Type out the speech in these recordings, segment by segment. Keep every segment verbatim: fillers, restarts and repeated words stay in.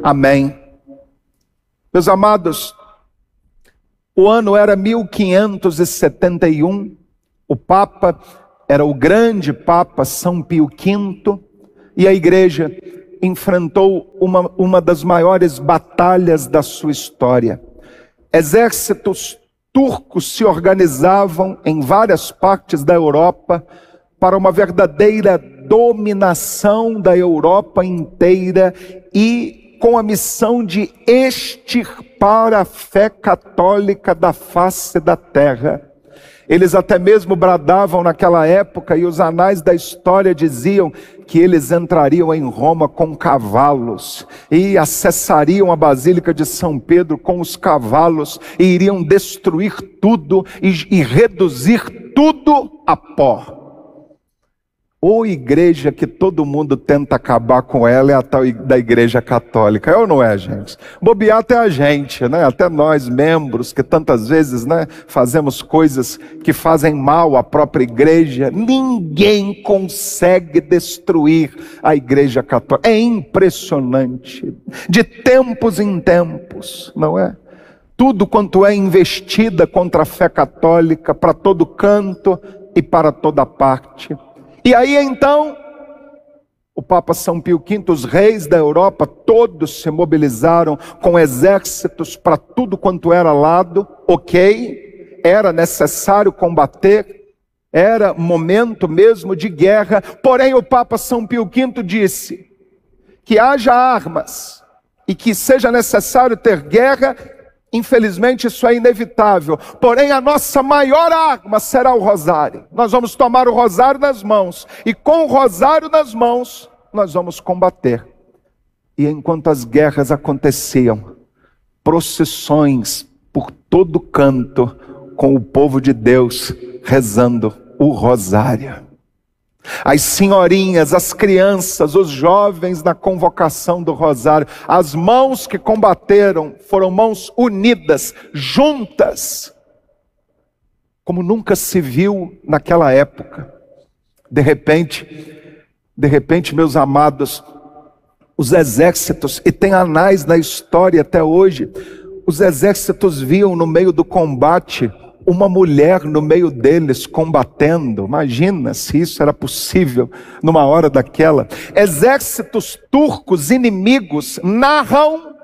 Amém. Meus amados, o ano era mil quinhentos e setenta e um, o Papa era o grande Papa São Pio quinto, e a igreja enfrentou uma, uma das maiores batalhas da sua história. Exércitos turcos se organizavam em várias partes da Europa para uma verdadeira dominação da Europa inteira e com a missão de extirpar a fé católica da face da terra. Eles até mesmo bradavam naquela época, e os anais da história diziam que eles entrariam em Roma com cavalos e acessariam a Basílica de São Pedro com os cavalos e iriam destruir tudo e, e reduzir tudo a pó. Ou igreja que todo mundo tenta acabar com ela é a tal da igreja católica, é ou não é, gente? Bobear até a gente, né? Até nós, membros, que tantas vezes, né, fazemos coisas que fazem mal à própria igreja. Ninguém consegue destruir a igreja católica. É impressionante. De tempos em tempos, não é? Tudo quanto é investida contra a fé católica, para todo canto e para toda parte. E aí então, o Papa São Pio quinto, os reis da Europa, todos se mobilizaram com exércitos para tudo quanto era lado, ok, era necessário combater, era momento mesmo de guerra, porém o Papa São Pio quinto disse que haja armas e que seja necessário ter guerra. Infelizmente isso é inevitável, porém a nossa maior arma será o rosário. Nós vamos tomar o rosário nas mãos, e com o rosário nas mãos, nós vamos combater. E enquanto as guerras aconteciam, procissões por todo canto, com o povo de Deus rezando o rosário. As senhorinhas, as crianças, os jovens na convocação do rosário. As mãos que combateram foram mãos unidas, juntas, como nunca se viu naquela época. De repente, de repente, meus amados, os exércitos, e tem anais na história até hoje, os exércitos viam no meio do combate uma mulher no meio deles combatendo. Imagina se isso era possível numa hora daquela. Exércitos turcos inimigos narram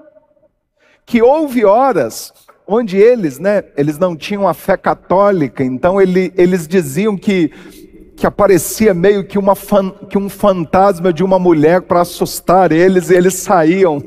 que houve horas onde eles, né, eles não tinham a fé católica, então ele, eles diziam que, que aparecia meio que, uma fan, que um fantasma de uma mulher para assustar eles, e eles saíam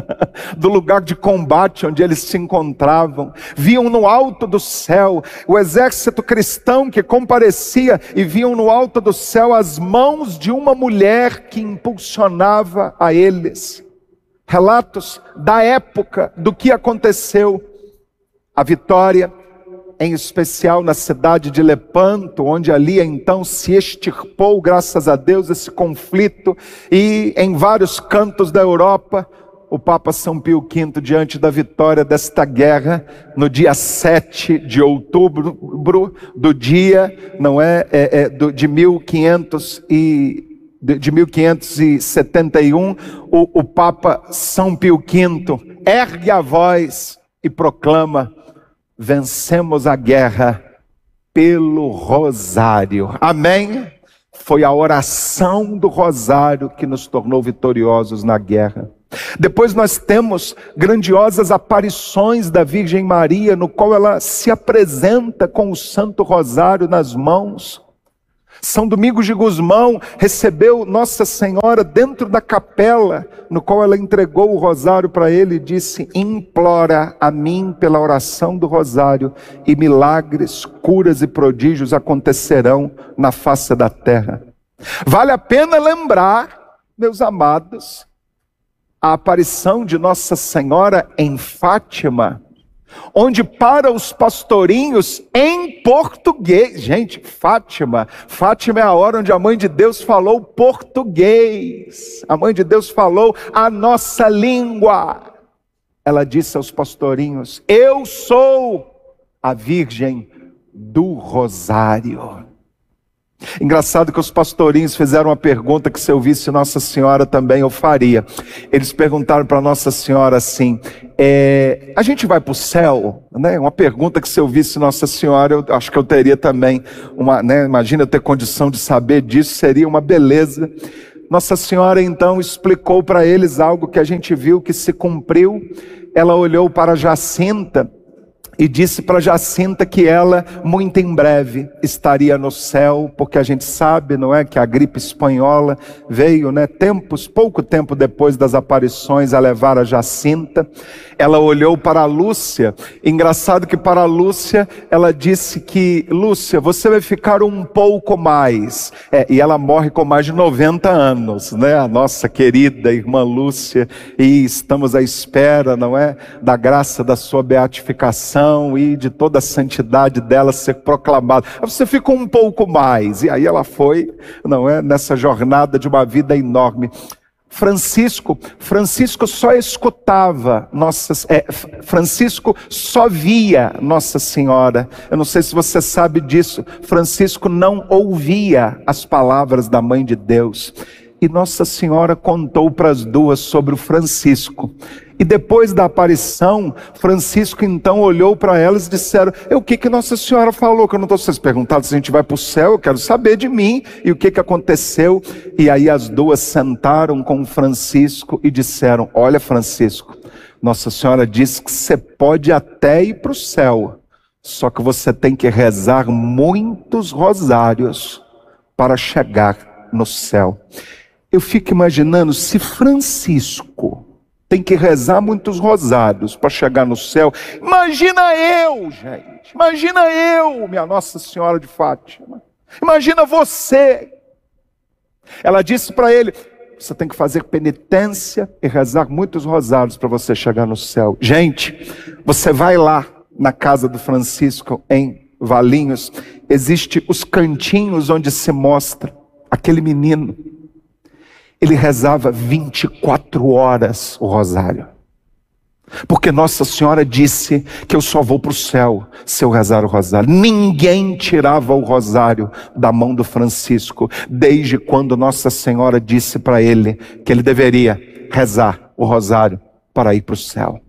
do lugar de combate onde eles se encontravam, viam no alto do céu o exército cristão que comparecia, e viam no alto do céu as mãos de uma mulher que impulsionava a eles. Relatos da época do que aconteceu. A vitória, em especial na cidade de Lepanto, onde ali então se extirpou, graças a Deus, esse conflito, e em vários cantos da Europa, o Papa São Pio quinto, diante da vitória desta guerra, no dia sete de outubro do dia, não é, é, é do, de mil quinhentos e de, de mil quinhentos e setenta e um, o, o Papa São Pio quinto ergue a voz e proclama: vencemos a guerra pelo rosário. Amém? Foi a oração do rosário que nos tornou vitoriosos na guerra. Depois nós temos grandiosas aparições da Virgem Maria, no qual ela se apresenta com o Santo Rosário nas mãos. São Domingos de Gusmão recebeu Nossa Senhora dentro da capela, no qual ela entregou o rosário para ele e disse: implora a mim pela oração do rosário, e milagres, curas e prodígios acontecerão na face da terra. Vale a pena lembrar, meus amados, a aparição de Nossa Senhora em Fátima, onde para os pastorinhos em português, gente, Fátima, Fátima é a hora onde a Mãe de Deus falou português, a Mãe de Deus falou a nossa língua. Ela disse aos pastorinhos: eu sou a Virgem do Rosário. Engraçado que os pastorinhos fizeram uma pergunta que, se eu visse Nossa Senhora também eu faria. Eles perguntaram para Nossa Senhora assim, é, a gente vai para o céu? Né? Uma pergunta que, se eu visse Nossa Senhora, eu acho que eu teria também uma, né? Imagina eu ter condição de saber disso, seria uma beleza. Nossa Senhora então explicou para eles algo que a gente viu que se cumpriu. Ela olhou para Jacinta e disse para Jacinta que ela, muito em breve, estaria no céu, porque a gente sabe, não é, que a gripe espanhola veio, né, tempos, pouco tempo depois das aparições, a levar a Jacinta. Ela olhou para a Lúcia, engraçado que para a Lúcia, ela disse que, Lúcia, você vai ficar um pouco mais, é, e ela morre com mais de noventa anos, né, a nossa querida irmã Lúcia, e estamos à espera, não é, da graça da sua beatificação, e de toda a santidade dela ser proclamada. Você ficou um pouco mais, e aí ela foi, não é, nessa jornada de uma vida enorme. Francisco, Francisco só escutava nossas, é, Francisco só via Nossa Senhora. Eu não sei se você sabe disso. Francisco não ouvia as palavras da Mãe de Deus. E Nossa Senhora contou para as duas sobre o Francisco. E depois da aparição, Francisco então olhou para elas e disseram, o que que Nossa Senhora falou? Que eu não estou, vocês perguntaram se a gente vai para o céu, eu quero saber de mim. E o que que aconteceu? E aí as duas sentaram com Francisco e disseram, olha Francisco, Nossa Senhora disse que você pode até ir para o céu, só que você tem que rezar muitos rosários para chegar no céu. Eu fico imaginando, se Francisco tem que rezar muitos rosários para chegar no céu, imagina eu, gente, imagina eu, minha Nossa Senhora de Fátima, imagina você. Ela disse para ele, você tem que fazer penitência e rezar muitos rosários para você chegar no céu. Gente, você vai lá na casa do Francisco em Valinhos, existe os cantinhos onde se mostra aquele menino. Ele rezava vinte e quatro horas o rosário. Porque Nossa Senhora disse que eu só vou para o céu se eu rezar o rosário. Ninguém tirava o rosário da mão do Francisco, desde quando Nossa Senhora disse para ele que ele deveria rezar o rosário para ir para o céu.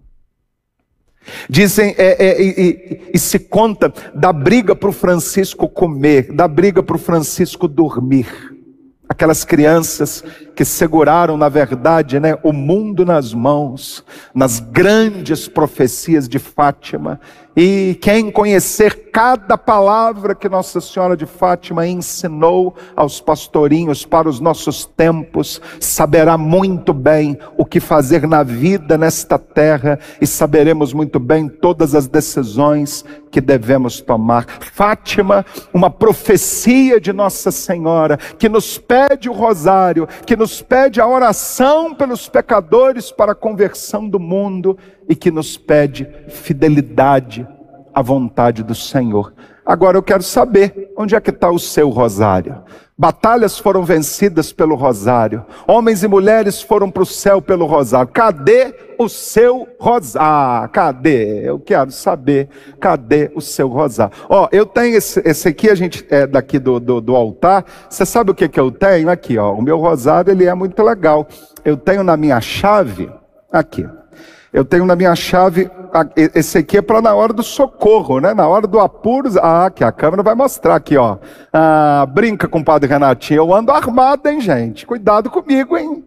Dizem, é, é, e, e, e se conta da briga para o Francisco comer, da briga para o Francisco dormir. Aquelas crianças que seguraram, na verdade, né, o mundo nas mãos, nas grandes profecias de Fátima. E quem conhecer cada palavra que Nossa Senhora de Fátima ensinou aos pastorinhos para os nossos tempos, saberá muito bem o que fazer na vida nesta terra, e saberemos muito bem todas as decisões que devemos tomar. Fátima, uma profecia de Nossa Senhora, que nos pede o rosário, que nos pede a oração pelos pecadores para a conversão do mundo, e que nos pede fidelidade à vontade do Senhor. Agora eu quero saber, onde é que está o seu rosário? Batalhas foram vencidas pelo rosário, homens e mulheres foram para o céu pelo rosário. Cadê o seu rosário? Ah, cadê? Eu quero saber, cadê o seu rosário? Ó, eu tenho esse, esse aqui, a gente é daqui do, do, do altar. Você sabe o que que eu tenho? Aqui, ó, o meu rosário, ele é muito legal. Eu tenho na minha chave, aqui. Eu tenho na minha chave, esse aqui é para na hora do socorro, né? Na hora do apuro, ah, aqui a câmera vai mostrar aqui, ó. Ah, brinca com o Padre Renatinho, eu ando armado, hein, gente? Cuidado comigo, hein?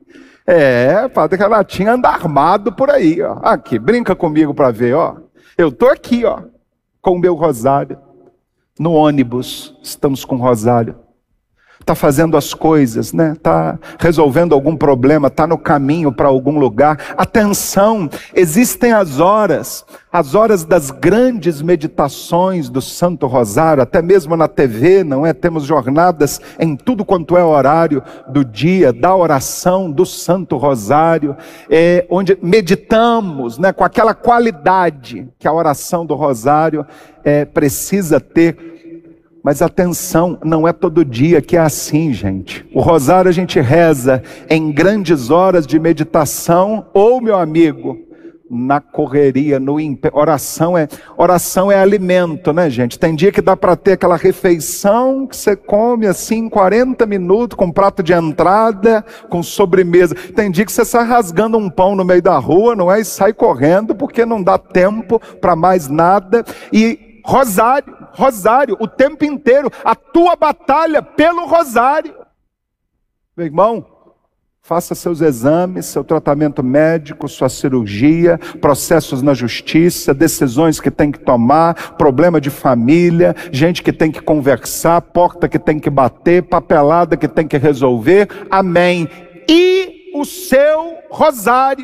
É, Padre Renatinho anda armado por aí, ó. Aqui, brinca comigo para ver, ó. Eu tô aqui, ó, com o meu rosário. No ônibus, estamos com o rosário. Está fazendo as coisas, né? Está resolvendo algum problema, está no caminho para algum lugar. Atenção, existem as horas, as horas das grandes meditações do Santo Rosário, até mesmo na T V, não é? Temos jornadas em tudo quanto é horário do dia, da oração do Santo Rosário, é, onde meditamos, né, com aquela qualidade que a oração do Rosário é, precisa ter. Mas atenção, não é todo dia que é assim, gente. O rosário a gente reza em grandes horas de meditação, ou, meu amigo, na correria, no imp... oração é oração é alimento, né, gente? Tem dia que dá para ter aquela refeição que você come assim em quarenta minutos, com prato de entrada, com sobremesa. Tem dia que você sai rasgando um pão no meio da rua, não é? E sai correndo porque não dá tempo para mais nada. E rosário, rosário, o tempo inteiro, a tua batalha pelo rosário. Meu irmão, faça seus exames, seu tratamento médico, sua cirurgia, processos na justiça, decisões que tem que tomar, problema de família, gente que tem que conversar, porta que tem que bater, papelada que tem que resolver. Amém. E o seu rosário,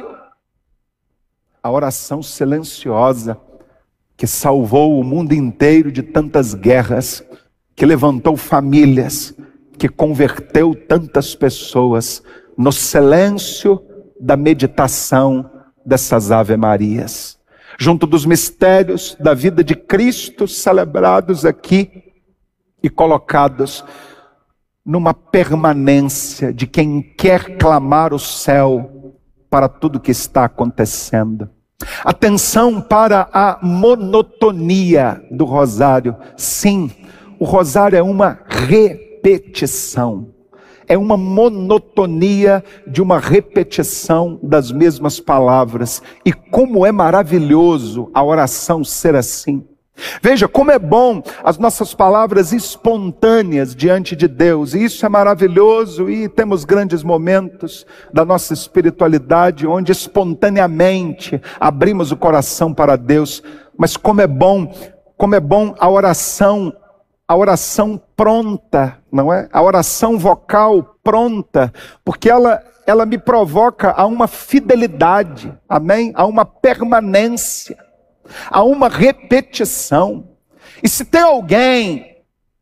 a oração silenciosa que salvou o mundo inteiro de tantas guerras, que levantou famílias, que converteu tantas pessoas, no silêncio da meditação dessas Ave-Marias. Junto dos mistérios da vida de Cristo celebrados aqui e colocados numa permanência de quem quer clamar o céu para tudo que está acontecendo. Atenção para a monotonia do rosário. Sim, o rosário é uma repetição. É uma monotonia de uma repetição das mesmas palavras. E como é maravilhoso a oração ser assim. Veja como é bom as nossas palavras espontâneas diante de Deus. E isso é maravilhoso, e temos grandes momentos da nossa espiritualidade onde espontaneamente abrimos o coração para Deus. Mas como é bom, como é bom a oração A oração pronta, não é? A oração vocal pronta, porque ela, ela me provoca a uma fidelidade, amém? A uma permanência, a uma repetição. E se tem alguém,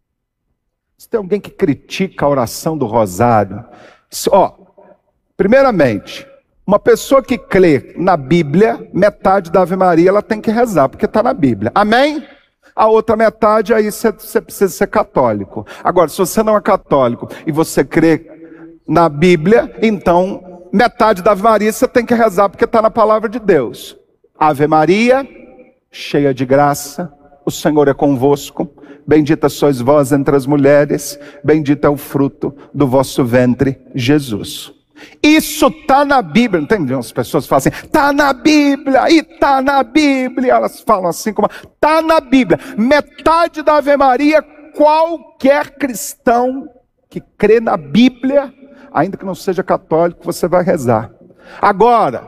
se tem alguém que critica a oração do rosário, se, ó, primeiramente, uma pessoa que crê na Bíblia, metade da Ave Maria ela tem que rezar, porque está na Bíblia, amém? A outra metade, aí você, você precisa ser católico. Agora, se você não é católico e você crê na Bíblia, então metade da Ave Maria você tem que rezar porque está na palavra de Deus. Ave Maria, cheia de graça, o Senhor é convosco. Bendita sois vós entre as mulheres, bendito é o fruto do vosso ventre, Jesus. Isso está na Bíblia. Não tem? As pessoas falam assim, está na Bíblia, e está na Bíblia. Elas falam assim como, está na Bíblia. Metade da Ave Maria, qualquer cristão que crê na Bíblia, ainda que não seja católico, você vai rezar. Agora,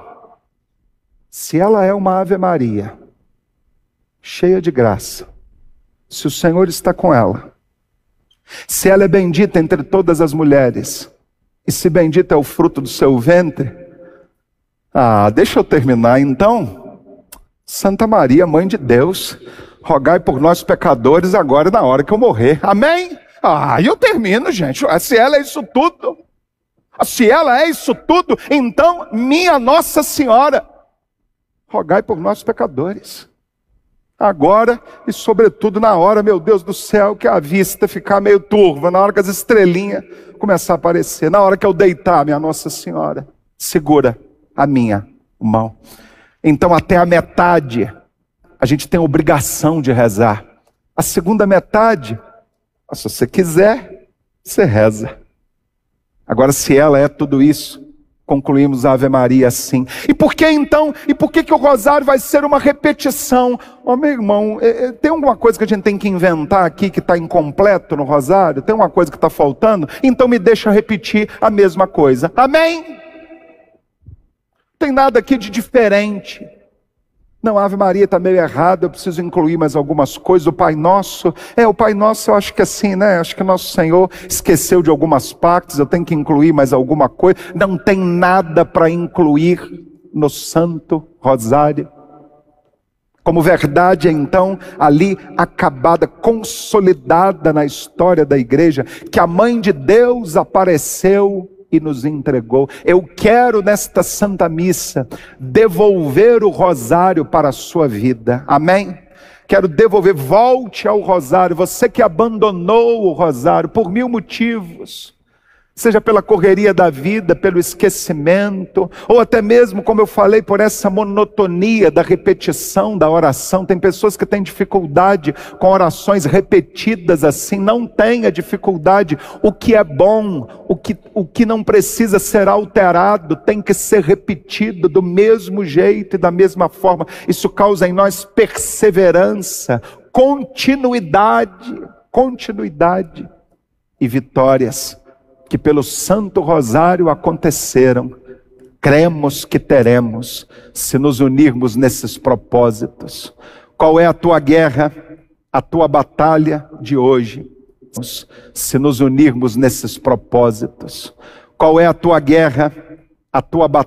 se ela é uma Ave Maria, cheia de graça, se o Senhor está com ela, se ela é bendita entre todas as mulheres, e se bendito é o fruto do seu ventre, ah, deixa eu terminar então. Santa Maria, Mãe de Deus, rogai por nós pecadores agora e na hora que eu morrer. Amém? Ah, eu termino, gente. Se ela é isso tudo, se ela é isso tudo, então, minha Nossa Senhora, rogai por nós pecadores. Agora e sobretudo na hora, meu Deus do céu, que a vista ficar meio turva, na hora que as estrelinhas começar a aparecer, na hora que eu deitar, minha Nossa Senhora, segura a minha mão. Então até a metade, a gente tem a obrigação de rezar. A segunda metade, se você quiser, você reza. Agora se ela é tudo isso, concluímos a Ave Maria assim. E por que então? E por que que o rosário vai ser uma repetição? Ó, meu irmão, é, é, tem alguma coisa que a gente tem que inventar aqui que está incompleto no rosário? Tem uma coisa que está faltando? Então me deixa repetir a mesma coisa. Amém? Não tem nada aqui de diferente. Não, a Ave Maria está meio errada, eu preciso incluir mais algumas coisas. O Pai Nosso, é, o Pai Nosso eu acho que assim, né? Acho que Nosso Senhor esqueceu de algumas partes, eu tenho que incluir mais alguma coisa. Não tem nada para incluir no Santo Rosário. Como verdade, então, ali acabada, consolidada na história da igreja, que a Mãe de Deus apareceu e nos entregou. Eu quero nesta Santa Missa devolver o rosário para a sua vida, amém? Quero devolver, volte ao rosário, você que abandonou o rosário por mil motivos, seja pela correria da vida, pelo esquecimento, ou até mesmo, como eu falei, por essa monotonia da repetição da oração. Tem pessoas que têm dificuldade com orações repetidas assim. Não tenha dificuldade. O que é bom, o que, o que não precisa ser alterado, tem que ser repetido do mesmo jeito e da mesma forma. Isso causa em nós perseverança, continuidade, continuidade e vitórias que pelo Santo Rosário aconteceram. Cremos que teremos, se nos unirmos nesses propósitos. Qual é a tua guerra, a tua batalha de hoje? Se nos unirmos nesses propósitos. Qual é a tua guerra, a tua batalha?